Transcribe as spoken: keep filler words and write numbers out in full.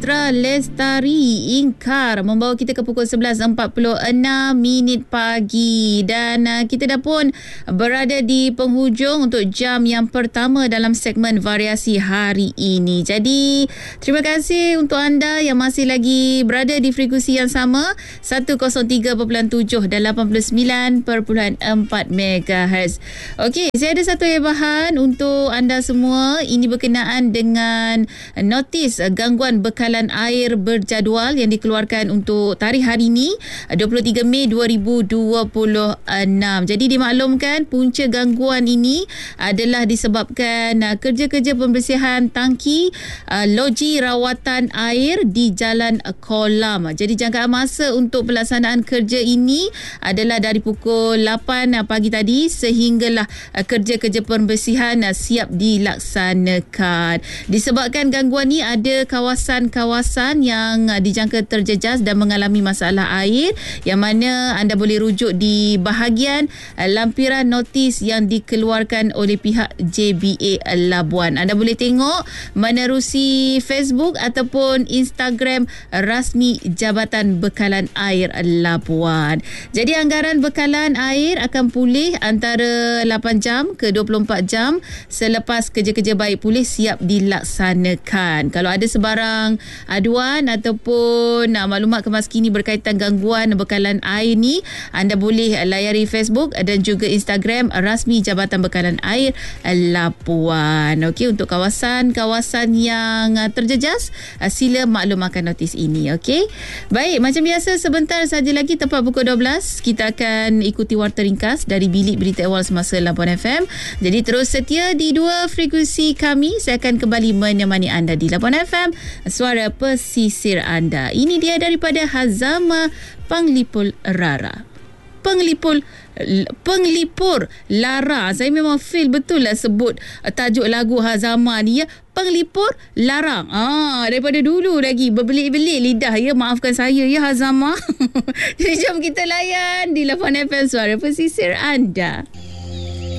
Putra Lestari Ingkar membawa kita ke pukul sebelas empat puluh enam minit pagi dan uh, kita dah pun berada di penghujung untuk jam yang pertama dalam segmen variasi hari ini. Jadi terima kasih untuk anda yang masih lagi berada di frekuensi yang sama seratus tiga perpuluhan tujuh dan lapan puluh sembilan perpuluhan empat megahertz. Okey, saya ada satu hebahan untuk anda semua. Ini berkenaan dengan notis gangguan bekalan air berjadual yang dikeluarkan untuk tarikh hari ini dua puluh tiga Mei dua ribu dua puluh enam. Jadi dimaklumkan punca gangguan ini adalah disebabkan uh, kerja-kerja pembersihan tangki uh, loji rawatan air di Jalan Kolam. Jadi jangkaan masa untuk pelaksanaan kerja ini adalah dari pukul lapan pagi tadi sehinggalah uh, kerja-kerja pembersihan uh, siap dilaksanakan. Disebabkan gangguan ni ada kawasan-kawasan yang uh, dijangka terjejas dan mengalami masalah air, yang mana anda boleh rujuk di bahagian uh, lampiran notis yang dikeluarkan oleh pihak J B A Labuan. Anda boleh tengok menerusi Facebook ataupun Instagram rasmi Jabatan Bekalan Air Labuan. Jadi anggaran bekalan air akan pulih antara lapan jam ke dua puluh empat jam selepas kerja-kerja baik pulih siap dilaksanakan. Kalau ada sebarang aduan ataupun uh, maklumat kemaskini berkaitan gangguan bekalan air ni, anda boleh layari Facebook dan juga Instagram rasmi Jabatan Bekalan Air Labuan. Okey, untuk kawasan-kawasan yang uh, terjejas, uh, sila maklumatkan notis ini. Okey. Baik, macam biasa sebentar saja lagi tepat pukul dua belas kita akan ikuti warta ringkas dari Bilik Berita Awal Semasa Labuan F M. Jadi terus setia di dua frekuensi kami. Saya akan kembali menemani anda di Labuan F M, suara pesisir anda. Ini dia daripada Hazama Panglipur Rara. Penglipur Penglipur Lara. Saya memang feel betul lah sebut tajuk lagu Hazama ni ya. Penglipur Lara. Ah, daripada dulu lagi berbelit-belit lidah ya. Maafkan saya ya Hazama. Jadi jom kita layan di Labuan F M, suara pesisir anda.